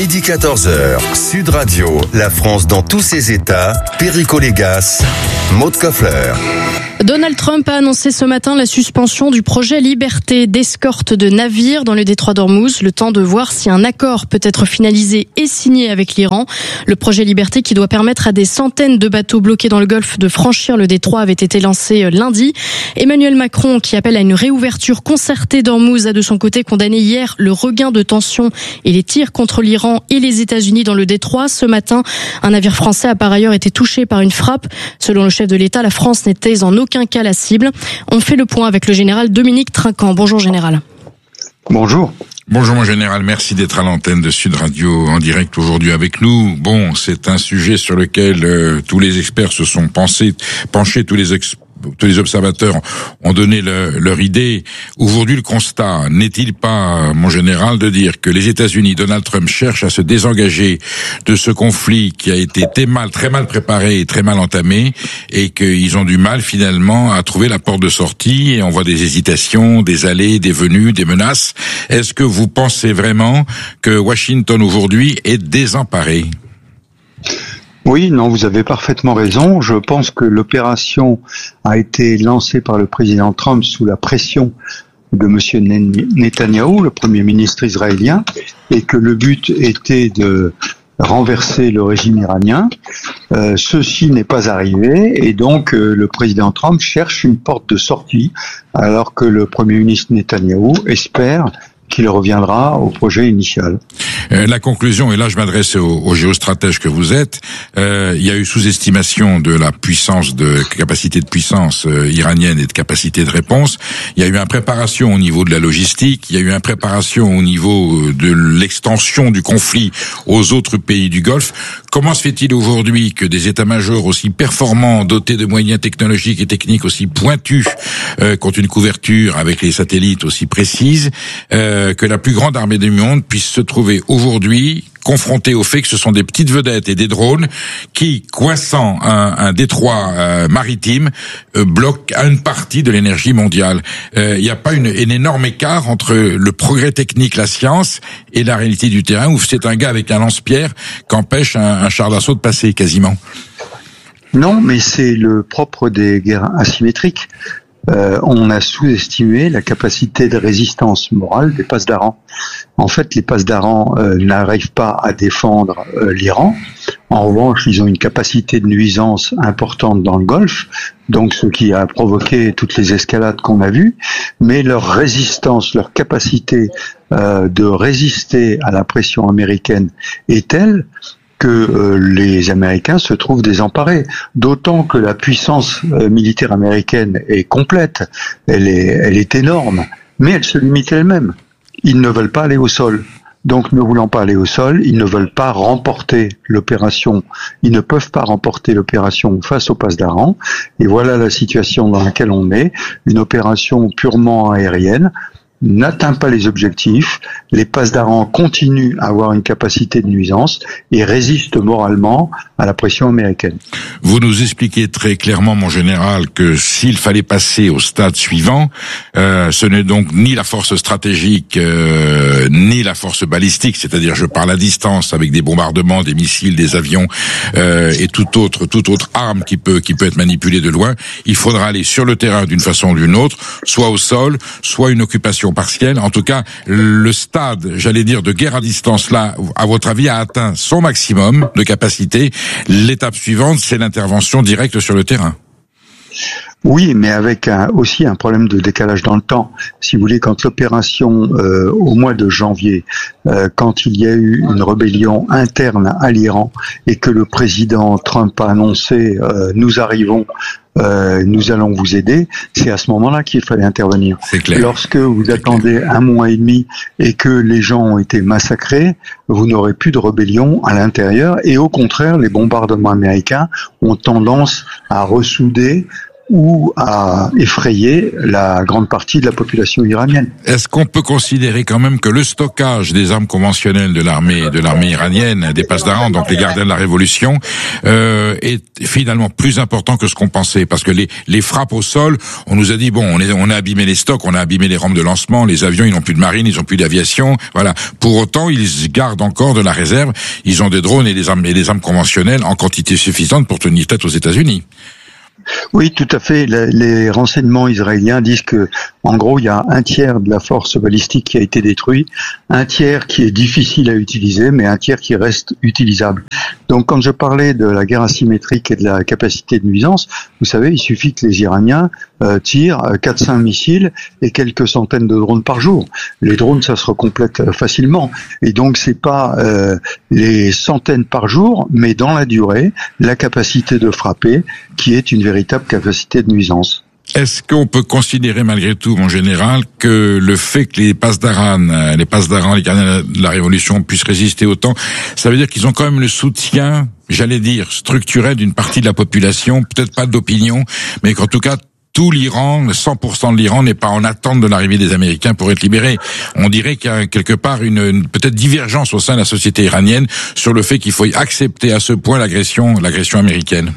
Midi 14h, Sud Radio, la France dans tous ses états, Perico Légas, Maud Koffler. Donald Trump a annoncé ce matin la suspension du projet Liberté d'escorte de navires dans le détroit d'Ormuz, le temps de voir si un accord peut être finalisé et signé avec l'Iran. Le projet Liberté, qui doit permettre à des centaines de bateaux bloqués dans le Golfe de franchir le détroit, avait été lancé lundi. Emmanuel Macron, qui appelle à une réouverture concertée d'Ormuz, a de son côté condamné hier le regain de tension et les tirs contre l'Iran et les États-Unis dans le détroit. Ce matin, un navire français a par ailleurs été touché par une frappe. Selon le chef de l'État, la France n'était en aucun cas la cible. On fait le point avec le général Dominique Trinquant. Bonjour général. Bonjour. Bonjour mon général, merci d'être à l'antenne de Sud Radio en direct aujourd'hui avec nous. Bon, c'est un sujet sur lequel tous les experts se sont penchés, tous les observateurs ont donné leur idée. Aujourd'hui, le constat n'est-il pas, mon général, de dire que les États-Unis, Donald Trump, cherchent à se désengager de ce conflit qui a été très mal préparé et très mal entamé, et qu'ils ont du mal finalement à trouver la porte de sortie, et on voit des hésitations, des allées, des venues, des menaces. Est-ce que vous pensez vraiment que Washington aujourd'hui est désemparé ? Oui, non, vous avez parfaitement raison. Je pense que l'opération a été lancée par le président Trump sous la pression de monsieur Netanyahou, le premier ministre israélien, et que le but était de renverser le régime iranien. Ceci n'est pas arrivé, et donc le président Trump cherche une porte de sortie, alors que le premier ministre Netanyahou espère qu'il reviendra au projet initial. La conclusion, et là je m'adresse aux géostratèges que vous êtes, il y a eu sous-estimation de la capacité de puissance iranienne et de capacité de réponse. Il y a eu impréparation au niveau de la logistique, il y a eu impréparation au niveau de l'extension du conflit aux autres pays du Golfe. Comment se fait-il aujourd'hui que des états-majors aussi performants, dotés de moyens technologiques et techniques aussi pointus, qu'ont une couverture avec les satellites aussi précise, que la plus grande armée du monde puisse se trouver aujourd'hui confrontée au fait que ce sont des petites vedettes et des drones qui, coinçant un détroit maritime, bloquent une partie de l'énergie mondiale. Il n'y a pas un énorme écart entre le progrès technique, la science, et la réalité du terrain, où c'est un gars avec un lance-pierre qu'empêche un char d'assaut de passer quasiment. Non, mais c'est le propre des guerres asymétriques. On a sous-estimé la capacité de résistance morale des passes d'Aran. En fait, les passes d'Aran n'arrivent pas à défendre l'Iran. En revanche, ils ont une capacité de nuisance importante dans le Golfe, donc ce qui a provoqué toutes les escalades qu'on a vues. Mais leur résistance, leur capacité de résister à la pression américaine est telle que les Américains se trouvent désemparés, d'autant que la puissance militaire américaine est complète, elle est énorme, mais elle se limite elle-même. Ils ne veulent pas aller au sol. Donc, ne voulant pas aller au sol, ils ne veulent pas remporter l'opération. Ils ne peuvent pas remporter l'opération face aux passes d'Aran. Et voilà la situation dans laquelle on est. Une opération purement aérienne n'atteint pas les objectifs, les passes d'Aran continuent à avoir une capacité de nuisance et résistent moralement à la pression américaine. Vous nous expliquez très clairement, mon général, que s'il fallait passer au stade suivant, ce n'est donc ni la force stratégique, ni la force balistique, c'est-à-dire je parle à distance avec des bombardements, des missiles, des avions et toute autre arme qui peut être manipulée de loin. Il faudra aller sur le terrain d'une façon ou d'une autre, soit au sol, soit une occupation partielle. En tout cas, le stade, j'allais dire, de guerre à distance, là, à votre avis, a atteint son maximum de capacité. L'étape suivante, c'est l'intervention directe sur le terrain. Oui, mais avec aussi un problème de décalage dans le temps. Si vous voulez, quand l'opération, au mois de janvier, quand il y a eu une rébellion interne à l'Iran et que le président Trump a annoncé nous arrivons, nous allons vous aider, c'est à ce moment-là qu'il fallait intervenir. C'est clair. Lorsque vous attendez un mois et demi et que les gens ont été massacrés, vous n'aurez plus de rébellion à l'intérieur, et au contraire, les bombardements américains ont tendance à ressouder ou à effrayer la grande partie de la population iranienne. Est-ce qu'on peut considérer quand même que le stockage des armes conventionnelles de l'armée iranienne, des Pasdaran, donc les gardiens de la révolution, est finalement plus important que ce qu'on pensait? Parce que les frappes au sol, on nous a dit, bon, on a abîmé les stocks, on a abîmé les rampes de lancement, les avions, ils n'ont plus de marine, ils n'ont plus d'aviation, voilà. Pour autant, ils gardent encore de la réserve, ils ont des drones et des armes conventionnelles en quantité suffisante pour tenir tête aux États-Unis. Oui, tout à fait. Les renseignements israéliens disent que, en gros, il y a un tiers de la force balistique qui a été détruit, un tiers qui est difficile à utiliser, mais un tiers qui reste utilisable. Donc, quand je parlais de la guerre asymétrique et de la capacité de nuisance, vous savez, il suffit que les Iraniens tirent 4-5 missiles et quelques centaines de drones par jour. Les drones, ça se recomplète facilement. Et donc, c'est pas les centaines par jour, mais dans la durée, la capacité de frapper, qui est une véritable capacité de nuisance. Est-ce qu'on peut considérer malgré tout, mon général, que le fait que les Pasdaran, les gardiens de la Révolution puissent résister autant, ça veut dire qu'ils ont quand même le soutien, j'allais dire, structurel d'une partie de la population, peut-être pas d'opinion, mais qu'en tout cas, tout l'Iran, 100% de l'Iran n'est pas en attente de l'arrivée des Américains pour être libéré. On dirait qu'il y a quelque part une peut-être divergence au sein de la société iranienne sur le fait qu'il faut accepter à ce point l'agression américaine.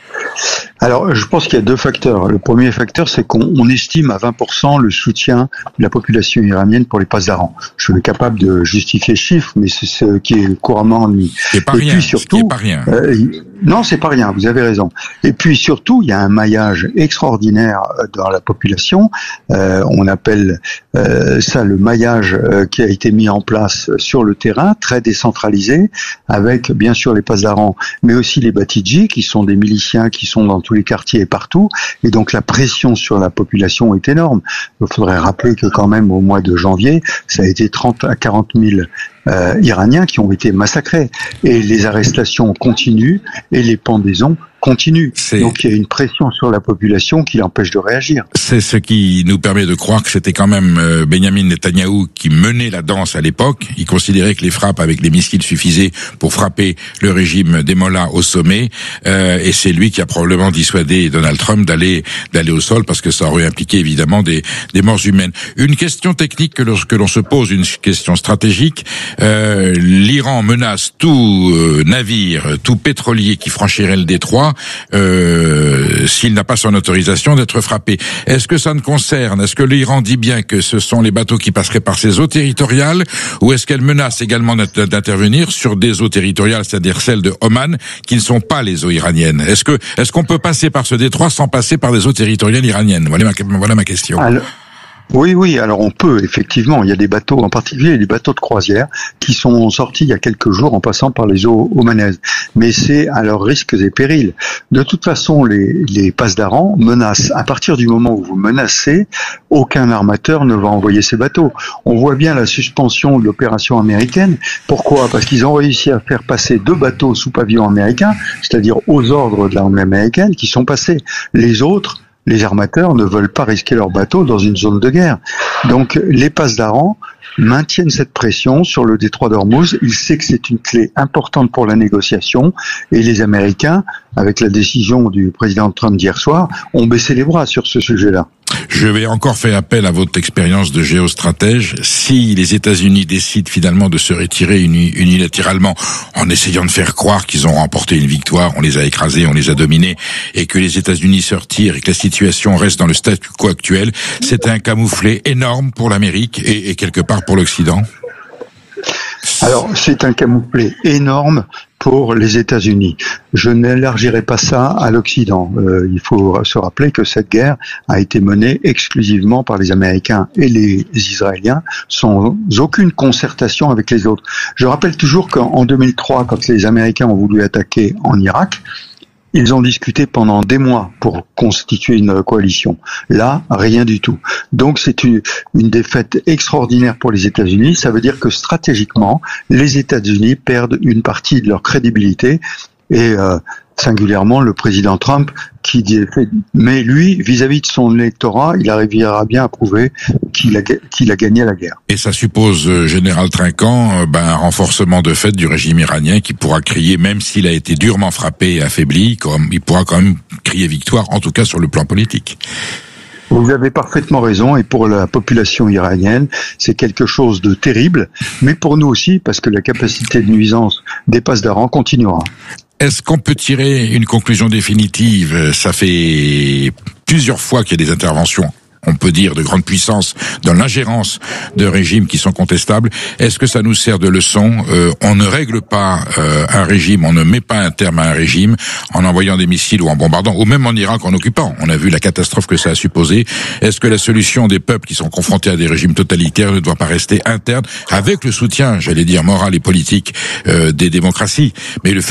Alors, je pense qu'il y a deux facteurs. Le premier facteur, c'est qu'on estime à 20% le soutien de la population iranienne pour les Pasdaran. Je suis capable de justifier ce chiffre, mais c'est ce qui est couramment admis. C'est pas rien. Puis surtout, pas rien. Non, c'est pas rien. Vous avez raison. Et puis surtout, il y a un maillage extraordinaire dans la population. On appelle ça le maillage qui a été mis en place sur le terrain, très décentralisé, avec bien sûr les Pasdaran, mais aussi les Batidji, qui sont des miliciens qui sont dans tous les quartiers et partout, et donc la pression sur la population est énorme. Il faudrait rappeler que quand même au mois de janvier, ça a été 30 à 40 000 Iraniens qui ont été massacrés, et les arrestations continuent et les pendaisons continuent. Donc il y a une pression sur la population qui l'empêche de réagir. C'est ce qui nous permet de croire que c'était quand même Benyamin Netanyahou qui menait la danse à l'époque. Il considérait que les frappes avec les missiles suffisaient pour frapper le régime des Mollahs au sommet, et c'est lui qui a probablement dissuadé Donald Trump d'aller au sol, parce que ça aurait impliqué évidemment des morts humaines. Une question technique que l'on se pose, une question stratégique. L'Iran menace tout navire, tout pétrolier qui franchirait le détroit, s'il n'a pas son autorisation d'être frappé. Est-ce que l'Iran dit bien que ce sont les bateaux qui passeraient par ses eaux territoriales, ou est-ce qu'elle menace également d'intervenir sur des eaux territoriales, c'est-à-dire celles de Oman, qui ne sont pas les eaux iraniennes? Est-ce qu'on peut passer par ce détroit sans passer par des eaux territoriales iraniennes? Voilà ma question. Oui, alors on peut, effectivement. Il y a des bateaux, en particulier des bateaux de croisière, qui sont sortis il y a quelques jours en passant par les eaux omanaises. Mais c'est à leurs risques et périls. De toute façon, les Pasdaran menacent. À partir du moment où vous menacez, aucun armateur ne va envoyer ces bateaux. On voit bien la suspension de l'opération américaine. Pourquoi? Parce qu'ils ont réussi à faire passer 2 bateaux sous pavillon américain, c'est-à-dire aux ordres de l'armée américaine, qui sont passés. Les autres, les armateurs, ne veulent pas risquer leurs bateaux dans une zone de guerre. Donc les Pasdaran maintiennent cette pression sur le détroit d'Ormuz. Ils savent que c'est une clé importante pour la négociation, et les Américains, avec la décision du président Trump d'hier soir, ont baissé les bras sur ce sujet-là. Je vais encore faire appel à votre expérience de géostratège. Si les États-Unis décident finalement de se retirer unilatéralement, en essayant de faire croire qu'ils ont remporté une victoire, on les a écrasés, on les a dominés, et que les États-Unis se retirent et que la situation reste dans le statu quo actuel, c'est un camouflet énorme pour l'Amérique et quelque part pour l'Occident. Alors, c'est un camouflet énorme pour les États-Unis. Je n'élargirai pas ça à l'Occident. Il faut se rappeler que cette guerre a été menée exclusivement par les Américains et les Israéliens, sans aucune concertation avec les autres. Je rappelle toujours qu'en 2003, quand les Américains ont voulu attaquer en Irak, ils ont discuté pendant des mois pour constituer une coalition. Là, rien du tout. Donc c'est une défaite extraordinaire pour les États-Unis. Ça veut dire que stratégiquement, les États-Unis perdent une partie de leur crédibilité, et singulièrement le président Trump, mais lui, vis-à-vis de son électorat, il arrivera bien à prouver qu'il a gagné la guerre. Et ça suppose, général Trinquant, un renforcement de fait du régime iranien qui pourra crier, même s'il a été durement frappé et affaibli, il pourra quand même crier victoire, en tout cas sur le plan politique. Vous avez parfaitement raison, et pour la population iranienne, c'est quelque chose de terrible, mais pour nous aussi, parce que la capacité de nuisance des passes d'Aran continuera. Est-ce qu'on peut tirer une conclusion définitive? Ça fait plusieurs fois qu'il y a des interventions, on peut dire, de grande puissance dans l'ingérence de régimes qui sont contestables. Est-ce que ça nous sert de leçon? On ne règle pas un régime, on ne met pas un terme à un régime en envoyant des missiles ou en bombardant, ou même en Irak en occupant. On a vu la catastrophe que ça a supposé. Est-ce que la solution des peuples qui sont confrontés à des régimes totalitaires ne doit pas rester interne, avec le soutien, j'allais dire, moral et politique des démocraties? Mais le fait